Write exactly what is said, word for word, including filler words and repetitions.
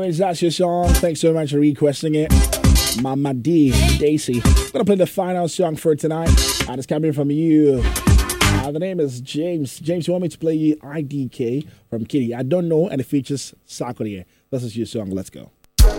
That's your song. Thanks so much for requesting it. Mama D, Daisy. I'm gonna play the final song for tonight. And it's coming from you. Uh, the name is James. James, you want me to play you I D K from Kitty? I don't know, and it features Sarkodie. This is your song. Let's go.